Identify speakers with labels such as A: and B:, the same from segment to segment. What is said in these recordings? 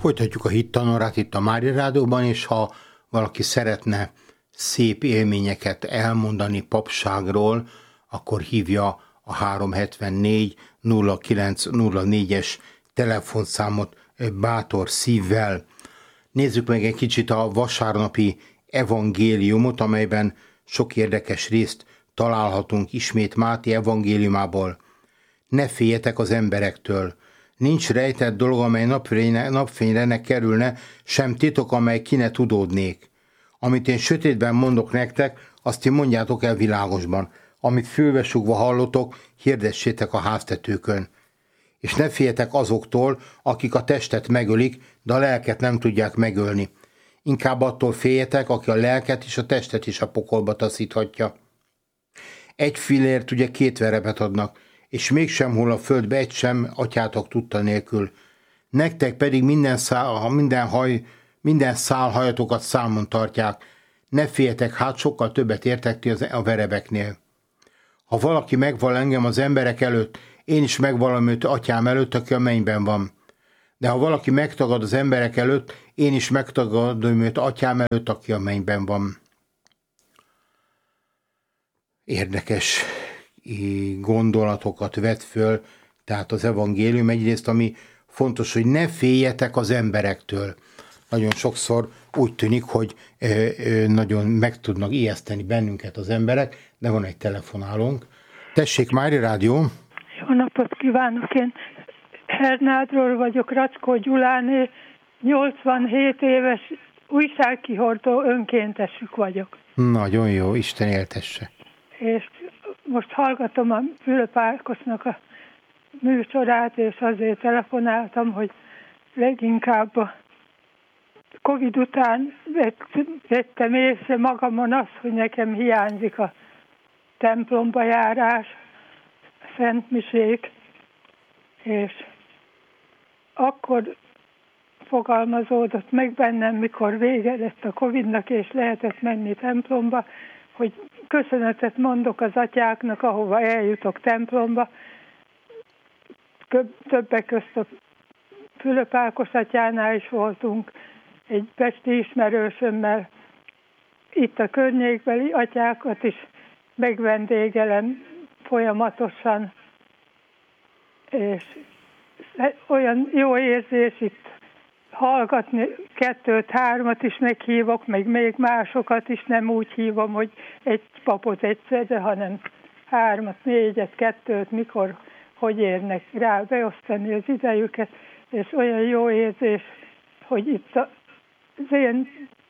A: Folytatjuk a Hittanorát itt a Mária Rádióban, és ha valaki szeretne szép élményeket elmondani papságról, akkor hívja a 374 0904-es telefonszámot bátor szívvel. Nézzük meg egy kicsit a vasárnapi evangéliumot, amelyben sok érdekes részt találhatunk ismét Máté evangéliumából. Ne féljetek az emberektől. Nincs rejtett dolog, amely napfényre ne kerülne, sem titok, amely ki ne tudódnék. Amit én sötétben mondok nektek, azt ti mondjátok el világosban. Amit fülbesugva hallotok, hirdessétek a háztetőkön. És ne féljetek azoktól, akik a testet megölik, de a lelket nem tudják megölni. Inkább attól féljetek, aki a lelket és a testet is a pokolba taszíthatja. Egy fillért ugye 2 verebet adnak, és mégsem hull a földbe egy sem atyátok tudta nélkül. Nektek pedig minden szál hajatokat számon tartják. Ne féljetek, hát sokkal többet értek ti a verebeknél. Ha valaki megval engem az emberek előtt, én is megvalom őt atyám előtt, aki a mennyben van. De ha valaki megtagad az emberek előtt, én is megtagadom őt atyám előtt, aki a mennyben van. Érdekes gondolatokat vet föl, tehát az evangélium egyrészt, ami fontos, hogy ne féljetek az emberektől. Nagyon sokszor úgy tűnik, hogy nagyon meg tudnak ijeszteni bennünket az emberek, de van egy telefonálónk. Tessék, Mária Rádió!
B: Jó napot kívánok! Én Hernádról vagyok, Rackó Gyuláné, 87 éves újságkihordó önkéntesük vagyok.
A: Nagyon jó, Isten éltesse!
B: És most hallgatom a Fülöp Ákosnak a műsorát, és azért telefonáltam, hogy leginkább a Covid után vettem észre magamon azt, hogy nekem hiányzik a templomba járás, szentmisék, és akkor fogalmazódott meg bennem, mikor vége lett a Covidnak, és lehetett menni templomba, hogy köszönetet mondok az atyáknak, ahova eljutok templomba. Többek közt a Fülöp Ákos atyánál is voltunk, egy pesti ismerősömmel. Itt a környékbeli atyákat is megvendégelem folyamatosan, és olyan jó érzés itt hallgatni, 2-3 is meghívok, meg még másokat is, nem úgy hívom, hogy egy papot egyszerre, hanem 3, 4, 2, mikor, hogy érnek rá beosztani az idejüket, és olyan jó érzés, hogy itt az én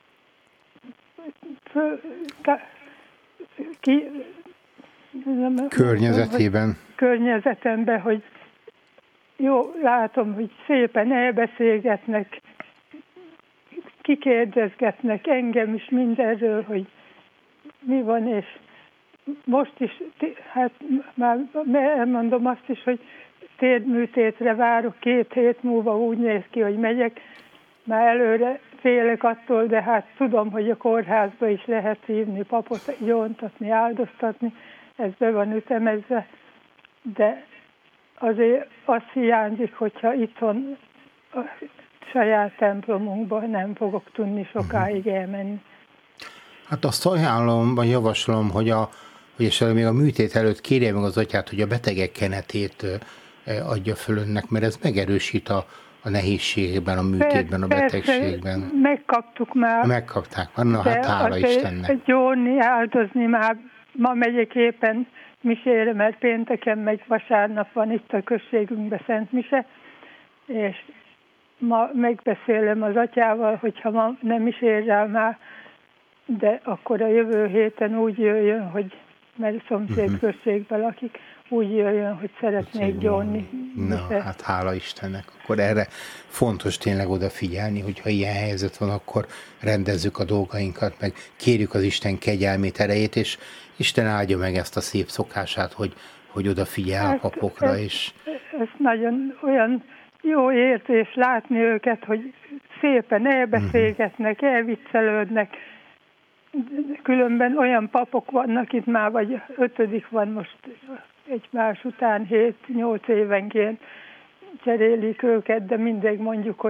B: környezetemben, hogy jó, látom, hogy szépen elbeszélgetnek, kikérdezgetnek engem is mindenről, hogy mi van, és most is, hát már elmondom azt is, hogy térdműtétre várok, 2 hét múlva úgy néz ki, hogy megyek, már előre félek attól, de hát tudom, hogy a kórházba is lehet hívni papot, gyóntatni, áldoztatni, ez be van ütemezve, de azért azt hiányzik, hogyha itthon a saját templomunkban nem fogok tudni sokáig elmenni.
A: Hát azt ajánlom, vagy javaslom, hogy esetleg még a műtét előtt kérje meg az atyát, hogy a betegek kenetét adja föl önnek, mert ez megerősít a nehézségben, a műtétben, a betegségben.
B: Megkaptuk már.
A: Megkapták, na hát hála Istennek.
B: Gyónni, áldozni már. Ma megyek éppen misére, mert pénteken meg vasárnap van itt a községünkben szentmise, és ma megbeszélem az atyával, hogyha ma nem is ér rá már, de akkor a jövő héten úgy jöjjön, hogy mert szomszéd községben lakik, úgy jöjjön, hogy szeretnék gyónni.
A: Na, hát hála Istennek. Akkor erre fontos tényleg odafigyelni, hogyha ilyen helyzet van, akkor rendezzük a dolgainkat, meg kérjük az Isten kegyelmét, erejét, és Isten áldja meg ezt a szép szokását, hogy odafigyel a papokra is.
B: Ez nagyon olyan jó érzés látni őket, hogy szépen elbeszélgetnek, elviccelődnek. Különben olyan papok vannak itt már, vagy 5. van most egymás után 7-8 évenként cserélik őket, de mindig mondjuk, hogy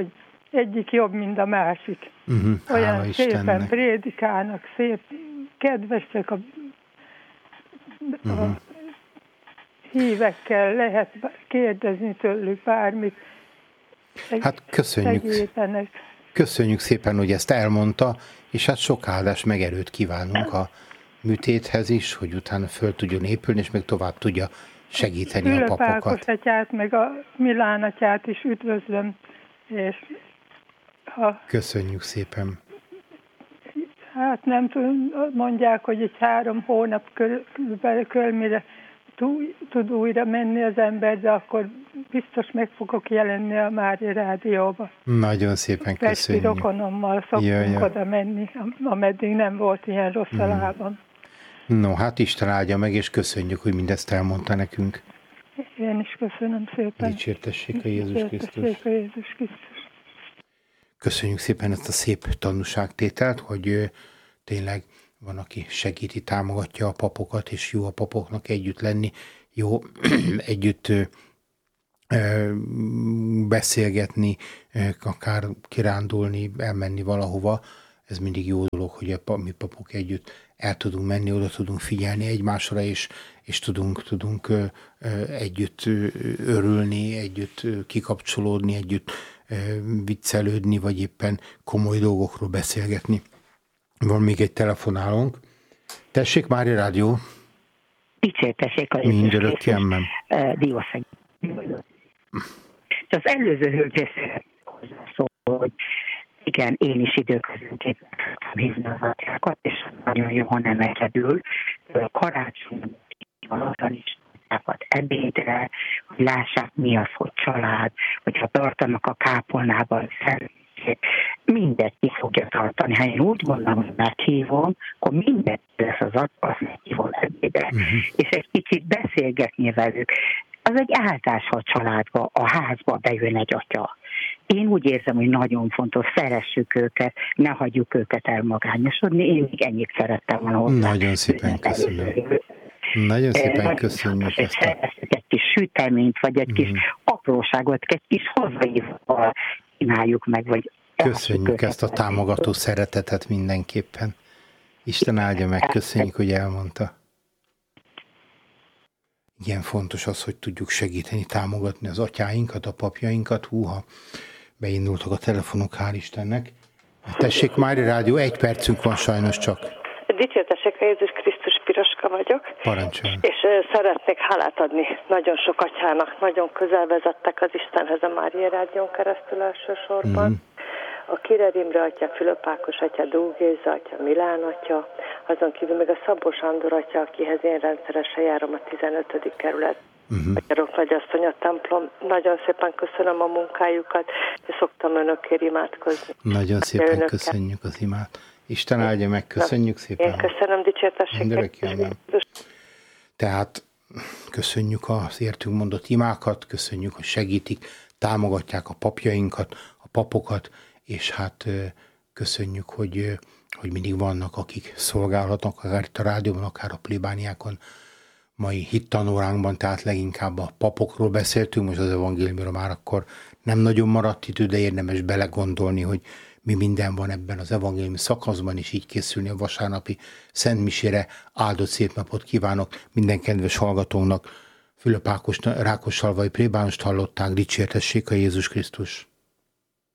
B: egyik jobb, mint a másik. Olyan szépen prédikálnak, szép, kedvesek a hívekkel, lehet kérdezni tőlük bármit.
A: Hát köszönjük szépen, hogy ezt elmondta, és hát sok áldás meg erőt kívánunk a műtéthez is, hogy utána föl tudjon épülni, és még tovább tudja segíteni a papokat.
B: Ákos atyát, meg a Milán atyát is üdvözlöm. És
A: köszönjük szépen.
B: Hát nem tudom, mondják, hogy egy 3 hónap körül mire tud újra menni az ember, de akkor biztos meg fogok jelenni a Mária Rádióba.
A: Nagyon szépen köszönjük.
B: Pesti rokonommal szoktunk oda menni, ameddig nem volt ilyen rossz a lábam.
A: No, hát Isten áldja meg, és köszönjük, hogy mindezt elmondta nekünk.
B: Én is köszönöm szépen.
A: Dicsértessék a Jézus Krisztus. Köszönjük szépen ezt a szép tanúságtételt, hogy tényleg van, aki segíti, támogatja a papokat, és jó a papoknak együtt lenni, jó együtt beszélgetni, akár kirándulni, elmenni valahova. Ez mindig jó dolog, hogy mi papok együtt el tudunk menni, oda tudunk figyelni egymásra, és tudunk együtt örülni, együtt kikapcsolódni, együtt viccelődni, vagy éppen komoly dolgokról beszélgetni. Van még egy telefonálónk. Tessék, Mária Rádió.
C: Dicsértessék a
A: mindörökké emmen.
C: Diószeg. Az előző hölgyre hozzászól, hogy igen, én is időközönként tudtam hívni az atyákat, és nagyon jó, ha nem egyedül. Karácsonyban valóban is ebédre, hogy lássák, mi az, hogy család, hogyha tartanak a kápolnában szervezését, mindet ki fogja tartani. Ha én úgy gondolom, hogy meghívom, akkor mindet lesz az azt meghívom ebédre. És egy kicsit beszélgetni velük. Az egy áldás, ha a családba, a házba bejön egy atya. Én úgy érzem, hogy nagyon fontos, szeressük őket, ne hagyjuk őket elmagányosodni. Én még ennyit szerettem volna hozzá.
A: Nagyon szépen köszönöm. Nagyon szépen köszönjük ezt.
C: Egy kis süteményt, vagy egy kis apróságot, egy kis hozzáívóval csináljuk meg, vagy
A: köszönjük ezt a támogató szeretetet mindenképpen. Isten áldja meg, köszönjük, hogy elmondta. Igen, fontos az, hogy tudjuk segíteni, támogatni az atyáinkat, a papjainkat. Húha, beindultak a telefonok, hál' Istennek. Tessék, Mária Rádió, 1 percünk van sajnos csak.
D: Dicsértessék a Jézus Krisztus, Piroska vagyok.
A: Parancsoljon.
D: És szeretnék hálát adni nagyon sok atyának, nagyon közel vezettek az Istenhez a Mária Rádión keresztül elsősorban. A Kirer Imre atya, Fülöp Ákos atya, Dógh Géza atya, Milán atya, azon kívül még a Szabó Sándor atya, akihez én rendszeresen járom, a 15. kerület. Atyarok nagyasszony a templom. Nagyon szépen köszönöm a munkájukat, és szoktam önökért imádkozni.
A: Nagyon szépen köszönjük az imát. Isten áldja meg, köszönjük szépen.
D: Én köszönöm, dicsértessék.
A: Tehát köszönjük az értünk mondott imákat, köszönjük, hogy segítik, támogatják a papjainkat, a papokat, és hát köszönjük, hogy mindig vannak, akik szolgálhatnak, akár itt a rádióban, akár a plébániákon. Mai hittanóránkban, tehát leginkább a papokról beszéltünk, most az evangéliumról már akkor nem nagyon maradt idő, de érdemes belegondolni, hogy mi minden van ebben az evangéliumi szakaszban, és így készülni a vasárnapi szentmisére. Áldott szép napot kívánok minden kedves hallgatónknak. Fülöp Ákos Rákosalvai plébánost hallották, dicsértessék a Jézus Krisztus.